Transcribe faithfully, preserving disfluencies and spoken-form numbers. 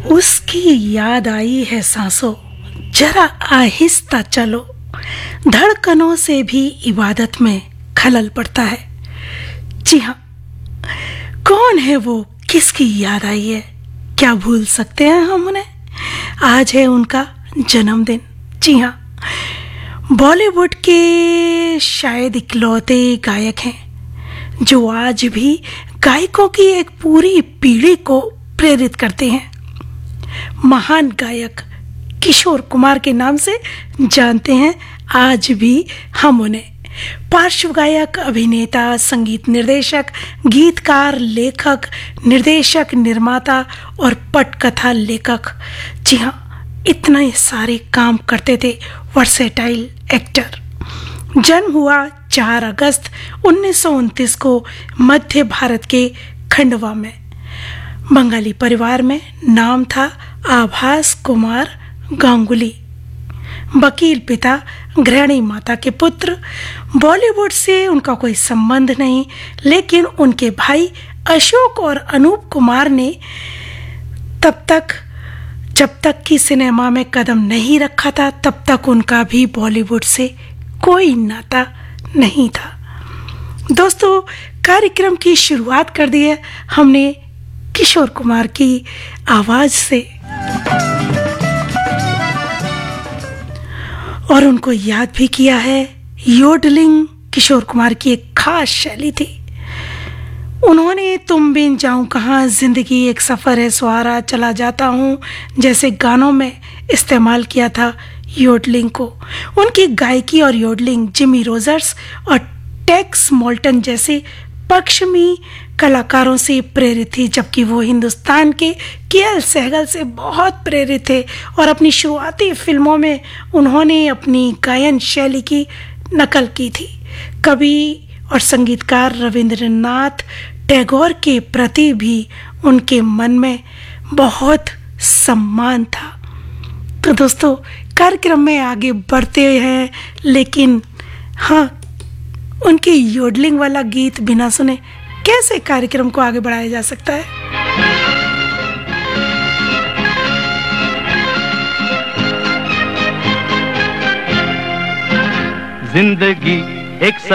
उसकी याद आई है सांसों, जरा आहिस्ता चलो। धड़कनों से भी इबादत में खलल पड़ता है। जी हाँ, कौन है वो, किसकी याद आई है? क्या भूल सकते हैं हम उन्हें? आज है उनका जन्मदिन। जी हाँ, बॉलीवुड के शायद इकलौते गायक हैं जो आज भी गायकों की एक पूरी पीढ़ी को प्रेरित करते हैं। महान गायक किशोर कुमार के नाम से जानते हैं आज भी हम उन्हें। पार्श्व गायक, अभिनेता, संगीत निर्देशक, गीतकार, लेखक, निर्देशक, निर्माता और पटकथा लेखक। जी हाँ, इतने सारे काम करते थे। Versatile actor. जन्म हुआ चार अगस्त उन्नीस सौ उनतीस को मध्य भारत के खंडवा में। बंगाली परिवार में। नाम था आभास कुमार गांगुली। वकील पिता, गृहिणी माता के पुत्र। बॉलीवुड से उनका कोई संबंध नहीं, लेकिन उनके भाई अशोक और अनूप कुमार ने तब तक जब तक कि सिनेमा में कदम नहीं रखा था, तब तक उनका भी बॉलीवुड से कोई नाता नहीं था। दोस्तों, कार्यक्रम की शुरुआत कर दी है हमने किशोर कुमार की आवाज से, और उनको याद भी किया है। योडलिंग किशोर कुमार की एक खास शैली थी। उन्होंने तुम बिन जाऊं कहाँ, जिंदगी एक सफ़र है, सुहारा, चला जाता हूँ जैसे गानों में इस्तेमाल किया था योडलिंग को। उनकी गायकी और योडलिंग जिमी रोजर्स और टेक्स मॉल्टन जैसे पश्चिमी कलाकारों से प्रेरित थी, जबकि वो हिंदुस्तान के के.एल. सहगल से बहुत प्रेरित थे और अपनी शुरुआती फिल्मों में उन्होंने अपनी गायन शैली की नकल की थी। कवि और संगीतकार रविंद्रनाथ टैगोर के प्रति भी उनके मन में बहुत सम्मान था। तो दोस्तों, कार्यक्रम में आगे बढ़ते हैं, लेकिन हाँ, उनकी योडलिंग वाला गीत बिना सुने कैसे कार्यक्रम को आगे बढ़ाया जा सकता है? जिंदगी एक